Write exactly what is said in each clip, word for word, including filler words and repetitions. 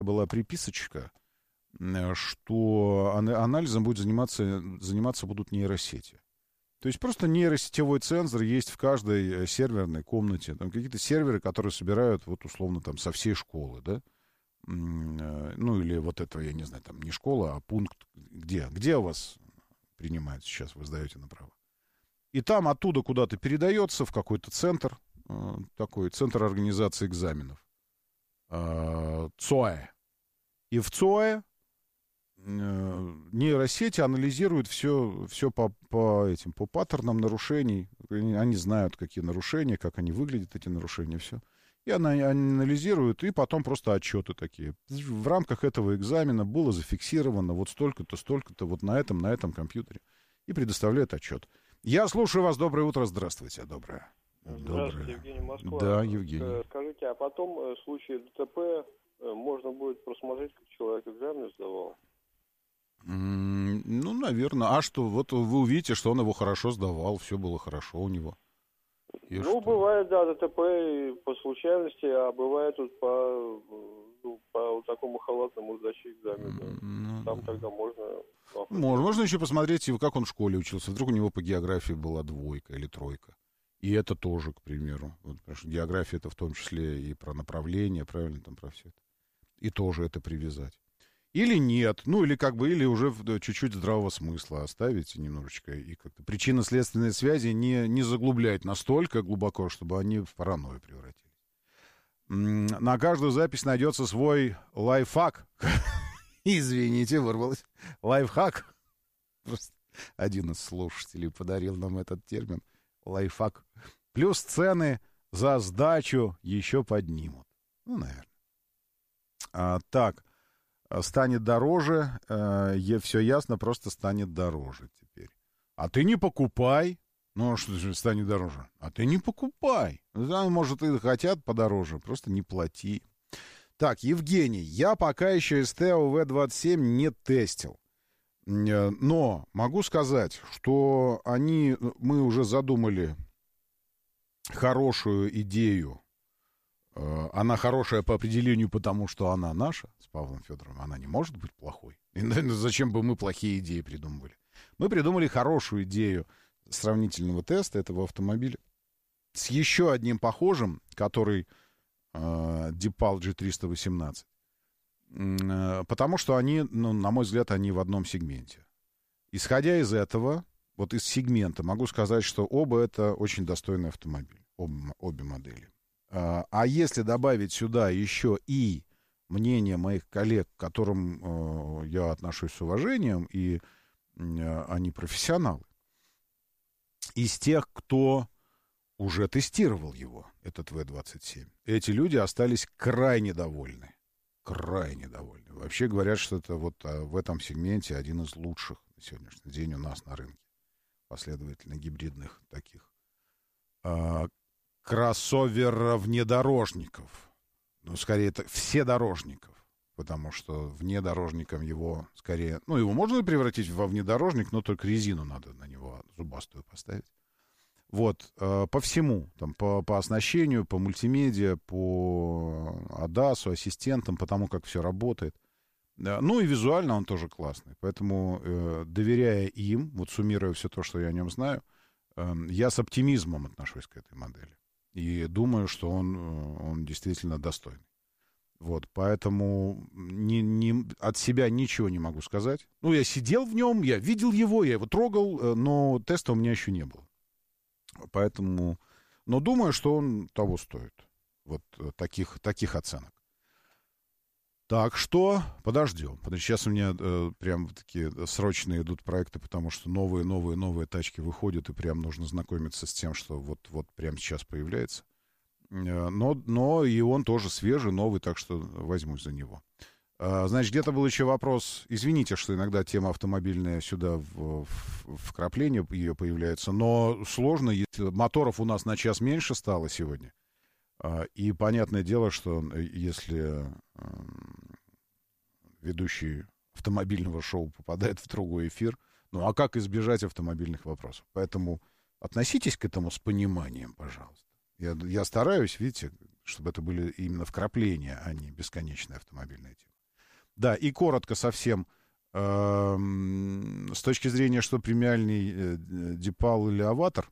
была приписочка, что анализом будет заниматься, заниматься будут нейросети. То есть просто нейросетевой цензор есть в каждой серверной комнате. Там какие-то серверы, которые собирают, вот условно, там, со всей школы, да? Ну, или вот это, я не знаю, там, не школа, а пункт, где? Где у вас принимают сейчас, вы сдаете направо? И там оттуда куда-то передается в какой-то центр, такой центр организации экзаменов. ЦОЭ. И в ЦОЭ нейросети анализируют все, все по, по, этим, по паттернам нарушений. Они, они знают, какие нарушения, как они выглядят, эти нарушения, все. И она анализирует, и потом просто отчеты такие. В рамках этого экзамена было зафиксировано вот столько-то, столько-то, вот на этом, на этом компьютере. И предоставляет отчет. Я слушаю вас. Доброе утро. Здравствуйте. Доброе. Здравствуйте, Доброе. Евгений, Москва. Да, Евгений. Скажите, а потом в случае ДТП можно будет просмотреть, как человек экзамен сдавал? Ну, наверное. А что? Вот вы увидите, что он его хорошо сдавал, все было хорошо у него. И ну, что? бывает, да, ДТП по случайности, а бывает тут по, ну, по вот такому халатному сдаче экзамена. Ну, Там тогда можно... Можно. Можно еще посмотреть, как он в школе учился. Вдруг у него по географии была двойка или тройка. И это тоже, к примеру. Вот, потому что география — это в том числе и про направление, правильно, там про все это. И тоже это привязать. Или нет, ну или как бы, или уже чуть-чуть здравого смысла оставить немножечко, и как-то причинно-следственные связи не, не заглублять настолько глубоко, чтобы они в паранойю превратились. На каждую запись найдется свой лайфхак. Извините, вырвалось. Лайфхак. Просто один из слушателей подарил нам этот термин. Лайфхак. Плюс цены за сдачу еще поднимут. Ну, наверное. А, так. Станет дороже, э, все ясно, просто станет дороже теперь. А ты не покупай. Ну, что же станет дороже? А ты не покупай. Может, и хотят подороже, просто не плати. Так, Евгений, я пока еще эс тэ о вэ двадцать семь не тестил. Но могу сказать, что они, мы уже задумали хорошую идею. Она хорошая по определению, потому что она наша, с Павлом Федоровым. Она не может быть плохой. И, наверное, зачем бы мы плохие идеи придумывали? Мы придумали хорошую идею сравнительного теста этого автомобиля с еще одним похожим, который э, Дипал джи триста восемнадцать. Э, потому что они, ну, на мой взгляд, они в одном сегменте. Исходя из этого, вот из сегмента, могу сказать, что оба это очень достойный автомобиль. Об, обе модели. А если добавить сюда еще и мнение моих коллег, к которым э, я отношусь с уважением, и э, они профессионалы, из тех, кто уже тестировал его, этот вэ двадцать семь, эти люди остались крайне довольны. Крайне довольны. Вообще говорят, что это вот в этом сегменте один из лучших на сегодняшний день у нас на рынке. Последовательно гибридных таких кроссовер-внедорожников. Ну, скорее, это вседорожников. Потому что внедорожником его скорее... Ну, его можно превратить во внедорожник, но только резину надо на него зубастую поставить. Вот, э, по всему. Там, по, по оснащению, по мультимедиа, по адасу, ассистентам, по тому, как все работает. Да, ну, и визуально он тоже классный. Поэтому, э, доверяя им, вот суммируя все то, что я о нем знаю, э, я с оптимизмом отношусь к этой модели. И думаю, что он, он действительно достойный. Вот, поэтому не, не, от себя ничего не могу сказать. Ну, я сидел в нем, я видел его, я его трогал, но теста у меня еще не было. Поэтому, но думаю, что он того стоит. Вот таких, таких оценок. Так что подождем. Сейчас у меня э, прям такие срочные идут проекты, потому что новые, новые, новые тачки выходят, и прям нужно знакомиться с тем, что вот, вот прямо сейчас появляется. Э, но, но и он тоже свежий, новый, так что возьмусь за него. Э, значит, где-то был еще вопрос. Извините, что иногда тема автомобильная сюда в, в, вкрапление ее появляется, но сложно, если моторов у нас на час меньше стало сегодня. И понятное дело, что если э, ведущий автомобильного шоу попадает в другой эфир, ну а как избежать автомобильных вопросов? Поэтому относитесь к этому с пониманием, пожалуйста. Я, я стараюсь, видите, чтобы это были именно вкрапления, а не бесконечная автомобильная тема. Да, и коротко совсем, э, с точки зрения, что премиальный э, Дипал или Аватар,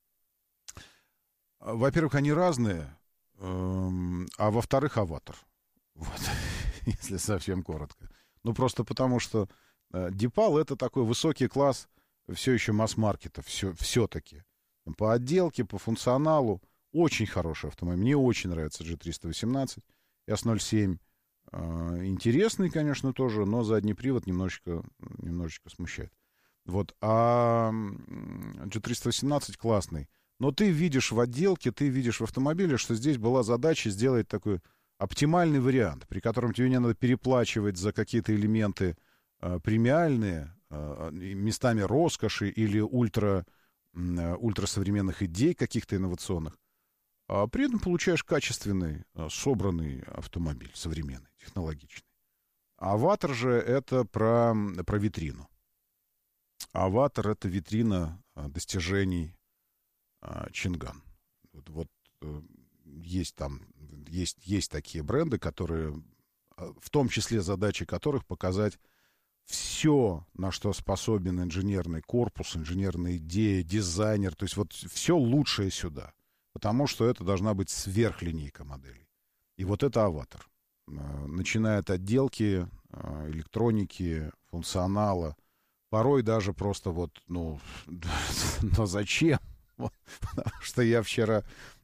во-первых, они разные, э, а во-вторых, Аватар. Вот, если совсем коротко. Ну, просто потому что э, Дипал — это такой высокий класс все еще масс-маркета, все, все-таки. По отделке, по функционалу. Очень хороший автомобиль. Мне очень нравится джи триста восемнадцать, эс ноль семь. Э, интересный, конечно, тоже, но задний привод немножечко, немножечко смущает. Вот. А джи триста восемнадцать классный. Но ты видишь в отделке, ты видишь в автомобиле, что здесь была задача сделать такой оптимальный вариант, при котором тебе не надо переплачивать за какие-то элементы э, премиальные, э, местами роскоши или ультра, э, ультрасовременных идей каких-то инновационных, а при этом получаешь качественный, э, собранный автомобиль, современный, технологичный. Аватар же это про, про витрину. Аватар — это витрина э, достижений э, Чинган. Вот, вот э, есть там Есть, есть такие бренды, которые, в том числе задачи которых показать все, на что способен инженерный корпус, инженерная идея, дизайнер. То есть вот все лучшее сюда. Потому что это должна быть сверхлинейка моделей. И вот это Аватар. Начиная от отделки, электроники, функционала. Порой даже просто вот, ну, но зачем? Потому что я вчера...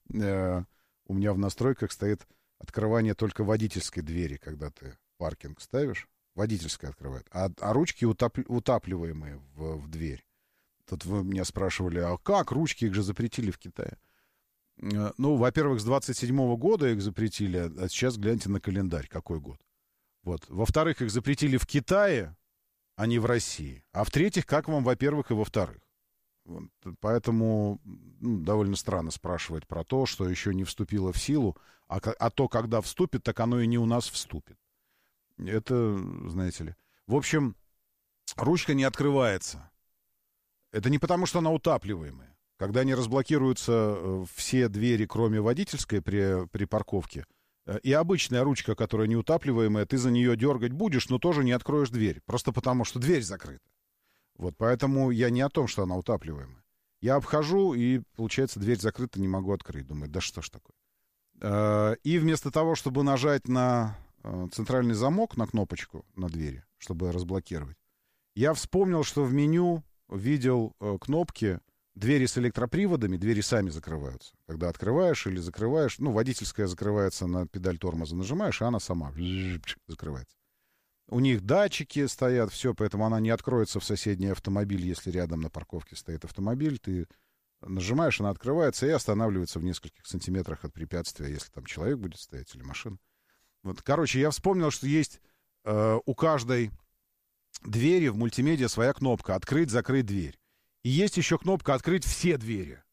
У меня в настройках стоит открывание только водительской двери, когда ты паркинг ставишь. Водительская открывает. А, а ручки утап- утапливаемые в, в дверь. Тут вы меня спрашивали, а как ручки? Их же запретили в Китае. Ну, во-первых, с двадцать седьмого года их запретили, а сейчас гляньте на календарь, какой год. Вот. Во-вторых, их запретили в Китае, а не в России. А в-третьих, как вам, во-первых, и во-вторых. Вот. Поэтому ну, довольно странно спрашивать про то, что еще не вступило в силу, а, а то, когда вступит, так оно и не у нас вступит. Это, знаете ли. В общем, ручка не открывается. Это не потому, что она утапливаемая. Когда не разблокируются все двери, кроме водительской при, при парковке, и обычная ручка, которая неутапливаемая, ты за нее дергать будешь, но тоже не откроешь дверь. Просто потому, что дверь закрыта. Вот поэтому я не о том, что она утапливаемая. Я обхожу, и, получается, дверь закрыта, не могу открыть. Думаю, да что ж такое. И вместо того, чтобы нажать на центральный замок, на кнопочку на двери, чтобы разблокировать, я вспомнил, что в меню видел кнопки двери с электроприводами, двери сами закрываются. Когда открываешь или закрываешь, ну, водительская закрывается, на педаль тормоза нажимаешь, и она сама закрывается. У них датчики стоят, все, поэтому она не откроется в соседний автомобиль, если рядом на парковке стоит автомобиль. Ты нажимаешь, она открывается и останавливается в нескольких сантиметрах от препятствия, если там человек будет стоять или машина. Вот, короче, я вспомнил, что есть э, у каждой двери в мультимедиа своя кнопка «Открыть, закрыть дверь». И есть еще кнопка «Открыть все двери».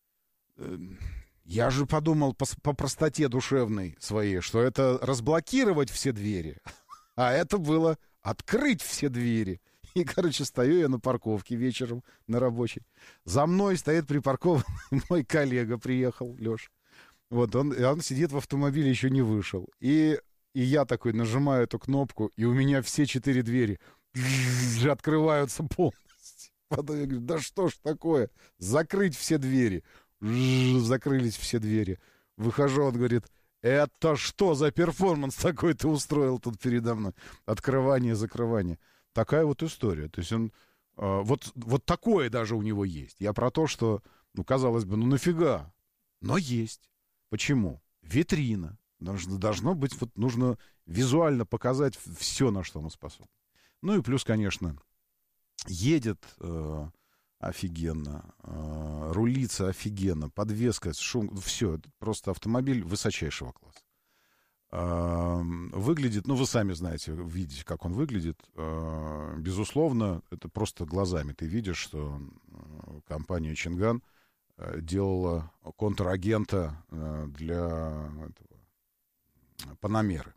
Я же подумал по, по простоте душевной своей, что это разблокировать все двери, а это было открыть все двери. И, короче, стою я на парковке вечером на рабочей. За мной стоит припаркован мой коллега, приехал, Леша. Вот он, он сидит в автомобиле, еще не вышел. И, и я такой нажимаю эту кнопку, и у меня все четыре двери открываются полностью. Потом я говорю, да что ж такое? Закрыть все двери. Закрылись все двери. Выхожу, он говорит, это что за перформанс такой ты устроил тут передо мной? Открывание, закрывание. Такая вот история. То есть он... Э, вот, вот такое даже у него есть. Я про то, что, ну, казалось бы, ну нафига? Но есть. Почему? Витрина. Должно, должно быть, вот нужно визуально показать все, на что он способен. Ну и плюс, конечно, едет э, офигенно, э, рулится офигенно, подвеска, шум, все, это просто автомобиль высочайшего класса. Э, выглядит, ну вы сами знаете, видите, как он выглядит. Э, безусловно, это просто глазами ты видишь, что компания Чинган э, делала контрагента э, для этого, Панамеры.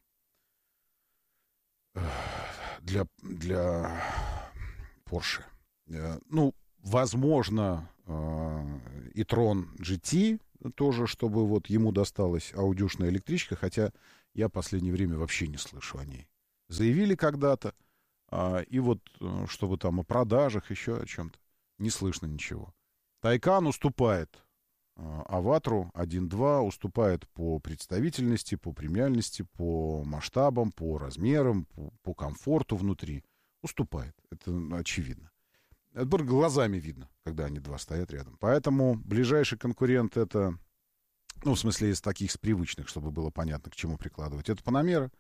Для, для Porsche. Ну, возможно, и Трон джи ти тоже, чтобы вот ему досталась аудюшная электричка, хотя я в последнее время вообще не слышу о ней. заявили когда-то, и вот чтобы там о продажах, еще о чем-то, не слышно ничего. Тайкан уступает Аватру один-два, уступает по представительности, по премиальности, по масштабам, по размерам, по, по комфорту внутри. Уступает, это очевидно. Это глазами видно, когда они два стоят рядом. Поэтому ближайший конкурент это, ну, в смысле, из таких, с привычных, чтобы было понятно, к чему прикладывать, это Panamera.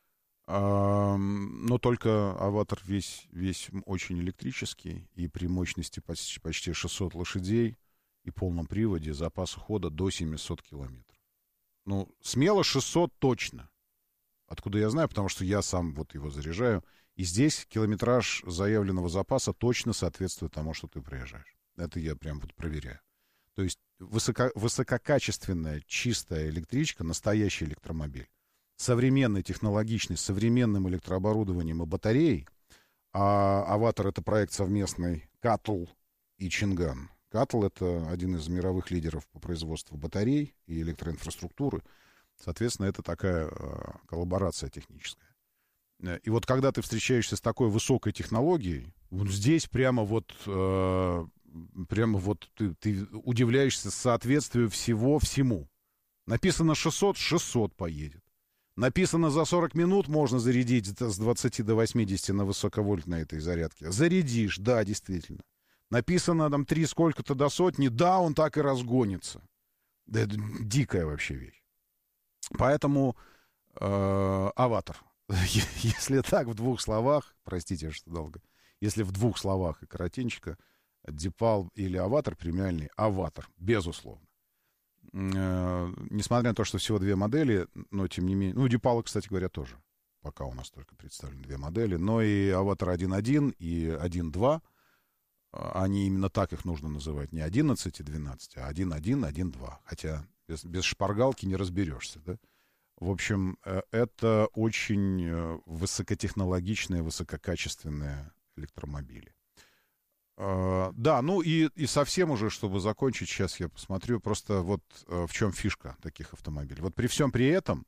Но только Аватар весь, весь очень электрический, и при мощности почти, почти шестьсот лошадей и полном приводе запаса хода до семьсот километров. Ну, смело шестьсот точно. Откуда я знаю? Потому что я сам вот его заряжаю. И здесь километраж заявленного запаса точно соответствует тому, что ты проезжаешь. Это я прям вот проверяю. То есть высоко, высококачественная, чистая электричка, настоящий электромобиль. Современный, технологичный, с современным электрооборудованием и батареей. А Аватар — это проект совместный Каттл и Чинган. Каттл — это один из мировых лидеров по производству батарей и электроинфраструктуры. Соответственно, это такая э, коллаборация техническая. И вот когда ты встречаешься с такой высокой технологией, вот здесь прямо вот, э, прямо вот ты, ты удивляешься соответствию всего всему. Написано шестьсот, шестьсот поедет. Написано за сорок минут можно зарядить с двадцати до восьмидесяти на высоковольтной этой зарядке. Зарядишь, да, действительно. Написано там три сколько-то до сотни, да, он так и разгонится. Да, это дикая вообще вещь. Поэтому э, Аватар. Если так, в двух словах, простите, что долго, если в двух словах и коротенько, Дипал или Аватар премиальный, Аватар, безусловно. Э, несмотря на то, что всего две модели, но тем не менее, ну, Дипала, кстати говоря, тоже, пока у нас только представлены две модели, но и Аватар один один и один-два, они именно так их нужно называть, не одиннадцать и двенадцать, а один один, один-два, хотя без, без шпаргалки не разберешься, да. В общем, это очень высокотехнологичные, высококачественные электромобили. Да, ну и, и совсем уже, чтобы закончить, сейчас я посмотрю, просто вот в чем фишка таких автомобилей. Вот при всем при этом,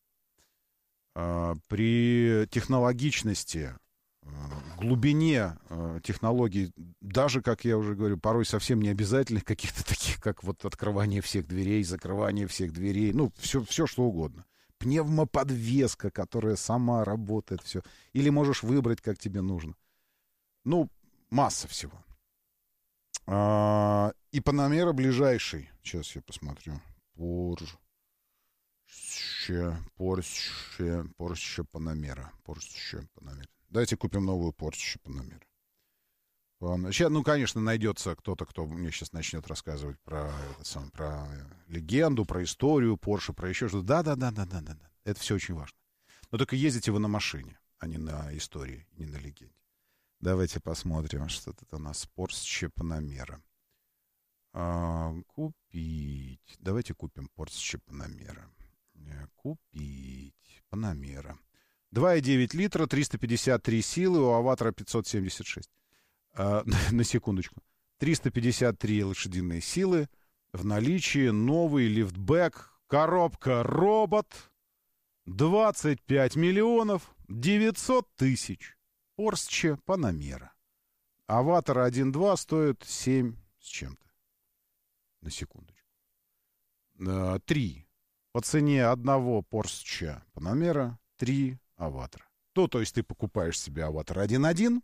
при технологичности, глубине технологий, даже, как я уже говорю, порой совсем не обязательных, каких-то таких, как вот открывание всех дверей, закрывание всех дверей, ну, все, все что угодно. Пневмоподвеска, которая сама работает, все. Или можешь выбрать, как тебе нужно. Ну, масса всего. А, и Panamera ближайший. Сейчас я посмотрю. Porsche, Porsche, Porsche Panamera. Porsche Panamera. Давайте купим новую Porsche Panamera. Сейчас, ну, конечно, найдется кто-то, кто мне сейчас начнет рассказывать про, это сам, про легенду, про историю Porsche, про еще что-то. Да-да-да-да-да-да. Это все очень важно. Но только ездите вы на машине, а не на истории, не на легенде. Давайте посмотрим, что это у нас. Porsche Panamera. А, купить. Давайте купим Porsche Panamera. Купить. Panamera. два и девять литра, триста пятьдесят три силы, у Аватара пятьсот семьдесят шесть. Uh, на секундочку. триста пятьдесят три лошадиные силы. В наличии новый лифтбэк. Коробка робот. двадцать пять миллионов девятьсот тысяч. Porsche Panamera. Аватар один-два стоит семь с чем-то. На секундочку. Uh, три. По цене одного Porsche Panamera три Аватара. То, то есть ты покупаешь себе Аватар один-один.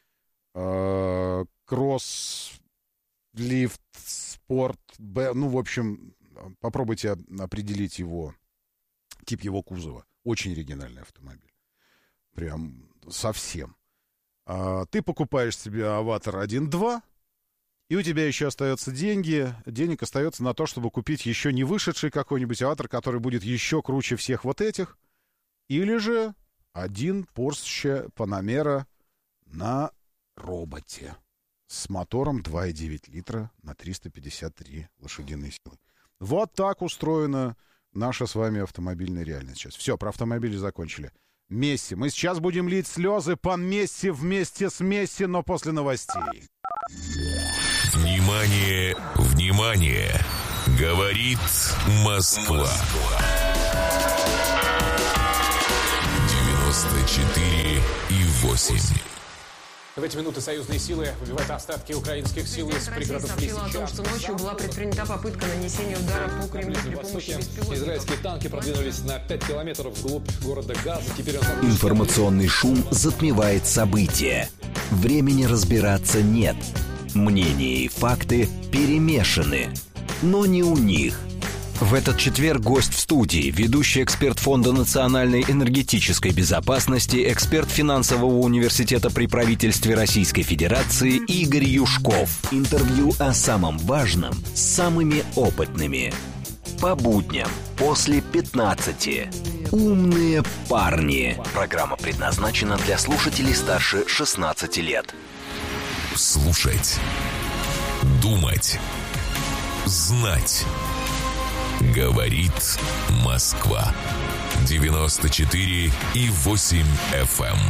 Кросс, лифт, спорт, Б, ну, в общем, попробуйте определить его, тип его кузова. Очень оригинальный автомобиль. Прям совсем. А, ты покупаешь себе Аватар один-два, и у тебя еще остаются деньги. Денег остается на то, чтобы купить еще не вышедший какой-нибудь Аватар, который будет еще круче всех вот этих. Или же один Porsche Panamera на роботе с мотором два и девять литра на триста пятьдесят три лошадиные силы. Вот так устроена наша с вами автомобильная реальность сейчас. Все, про автомобили закончили. Месси. Мы сейчас будем лить слезы по Месси вместе с Месси, но после новостей. Внимание, внимание! Говорит Москва. девяносто четыре и восемь. В эти минуты союзные силы выбивают остатки украинских сил из пригородов Лисичанска. о том, что ночью была предпринята попытка нанесения удара по Кремлю при помощи беспилотников. Израильские танки продвинулись на пять километров вглубь города Газа. Теперь он... Информационный шум затмевает события. Времени разбираться нет. Мнения и факты перемешаны. Но не у них. В этот четверг гость в студии, ведущий эксперт Фонда национальной энергетической безопасности, эксперт финансового университета при правительстве Российской Федерации Игорь Юшков. Интервью о самом важном с самыми опытными. По будням после пятнадцати. Умные парни. Программа предназначена для слушателей старше шестнадцати лет. Слушать, думать, знать. Говорит Москва. девяносто четыре и восемь эф эм.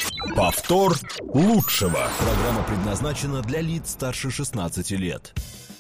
Повтор лучшего. Программа предназначена для лиц старше шестнадцати лет.